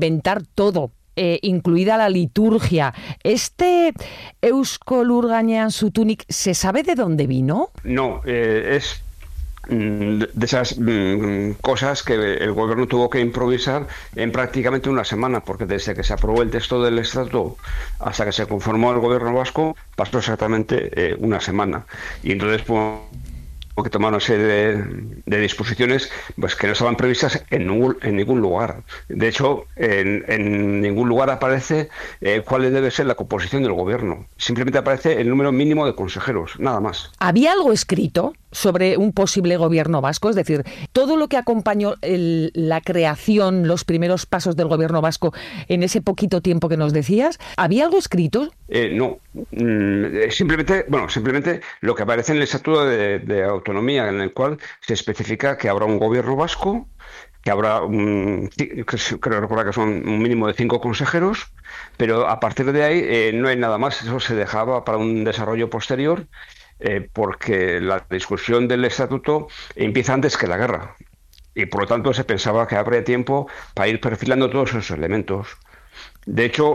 reinventar todo, incluida la liturgia. ¿Este Eusko Lurganean Zutunik se sabe de dónde vino? No, es de esas cosas que el gobierno tuvo que improvisar en prácticamente una semana, porque desde que se aprobó el texto del estatuto hasta que se conformó el gobierno vasco pasó exactamente una semana. Y entonces que tomar una serie de disposiciones pues que no estaban previstas en ningún lugar. De hecho, en ningún lugar aparece cuál debe ser la composición del gobierno. Simplemente aparece el número mínimo de consejeros, nada más. ¿Había algo escrito sobre un posible gobierno vasco? Es decir, todo lo que acompañó la creación, los primeros pasos del gobierno vasco en ese poquito tiempo que nos decías, ¿había algo escrito? No. Simplemente lo que aparece en el Estatuto de Autonomía, en el cual se especifica que habrá un gobierno vasco, que habrá creo recordar que son un mínimo de 5 consejeros, pero a partir de ahí no hay nada más. Eso se dejaba para un desarrollo posterior, porque la discusión del estatuto empieza antes que la guerra, y por lo tanto se pensaba que habría tiempo para ir perfilando todos esos elementos. De hecho,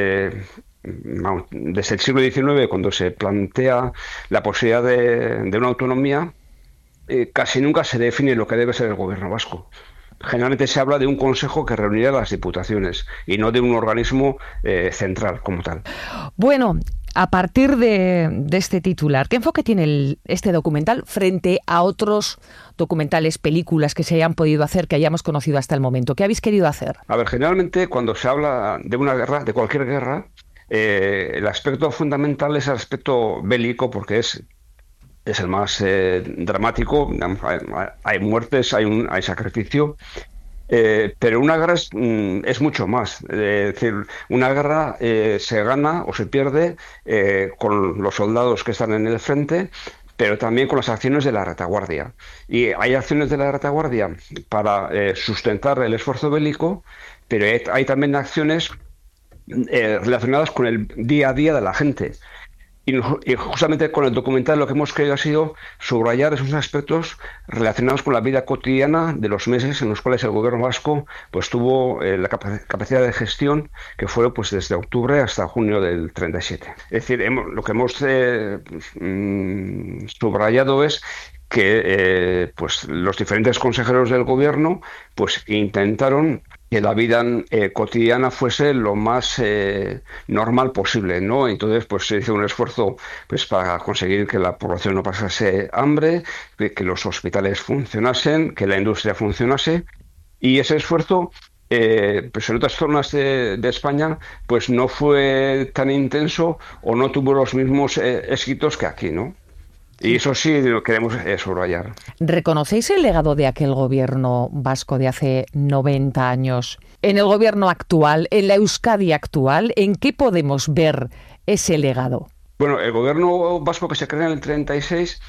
desde el siglo XIX, cuando se plantea la posibilidad de una autonomía, casi nunca se define lo que debe ser el gobierno vasco. Generalmente se habla de un consejo que reunirá las diputaciones y no de un organismo central como tal. Bueno, a partir de este titular, ¿qué enfoque tiene este documental frente a otros documentales, películas que se hayan podido hacer, que hayamos conocido hasta el momento? ¿Qué habéis querido hacer? A ver, generalmente cuando se habla de una guerra, de cualquier guerra, el aspecto fundamental es el aspecto bélico, porque es el más dramático. Hay muertes, hay sacrificio, pero una guerra es mucho más. Es decir, una guerra se gana o se pierde con los soldados que están en el frente, pero también con las acciones de la retaguardia. Y hay acciones de la retaguardia para sustentar el esfuerzo bélico, pero hay también acciones relacionadas con el día a día de la gente. Y justamente con el documental lo que hemos querido ha sido subrayar esos aspectos relacionados con la vida cotidiana de los meses en los cuales el gobierno vasco pues tuvo la capacidad de gestión, que fue pues desde octubre hasta junio del 37. Es decir, lo que hemos subrayado es que pues los diferentes consejeros del gobierno pues intentaron que la vida cotidiana fuese lo más normal posible, ¿no? Entonces, pues se hizo un esfuerzo pues para conseguir que la población no pasase hambre, que los hospitales funcionasen, que la industria funcionase, y ese esfuerzo pues en otras zonas de España pues no fue tan intenso o no tuvo los mismos éxitos que aquí, ¿no? Y eso sí lo queremos subrayar. ¿Reconocéis el legado de aquel gobierno vasco de hace 90 años? En el gobierno actual, en la Euskadi actual, ¿en qué podemos ver ese legado? Bueno, el gobierno vasco que se crea en el 36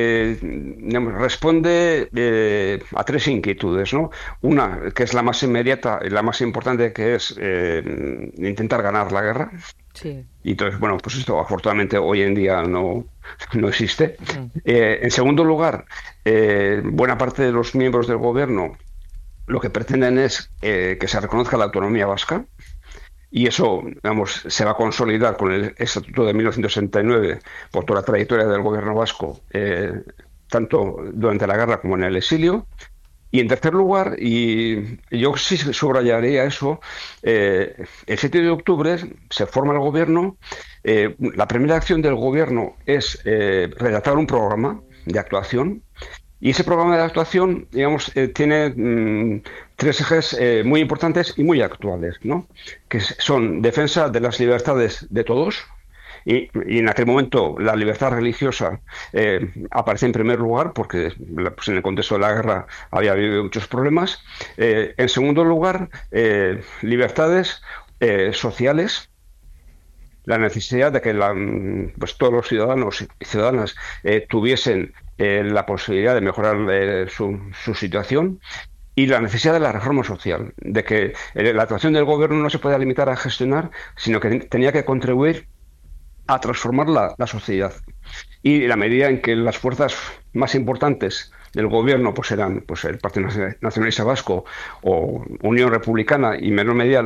responde a 3 inquietudes, ¿no? Una, que es la más inmediata y la más importante, que es intentar ganar la guerra. Sí. Y entonces, bueno, pues esto afortunadamente hoy en día no existe. En segundo lugar, buena parte de los miembros del gobierno lo que pretenden es que se reconozca la autonomía vasca, y eso, digamos, se va a consolidar con el Estatuto de 1969 por toda la trayectoria del gobierno vasco, tanto durante la guerra como en el exilio. Y en tercer lugar, y yo sí subrayaría eso, el 7 de octubre se forma el gobierno. La primera acción del gobierno es redactar un programa de actuación, y ese programa de actuación, digamos, tiene 3 ejes muy importantes y muy actuales, ¿no? Que son defensa de las libertades de todos. Y en aquel momento la libertad religiosa aparece en primer lugar, porque pues en el contexto de la guerra había habido muchos problemas. En segundo lugar, libertades sociales, la necesidad de que pues todos los ciudadanos y ciudadanas tuviesen la posibilidad de mejorar su situación. Y la necesidad de la reforma social, de que la actuación del gobierno no se podía limitar a gestionar, sino que tenía que contribuir a transformar la sociedad. Y la medida en que las fuerzas más importantes del gobierno pues eran pues el Partido Nacionalista Vasco o Unión Republicana, y en menor medida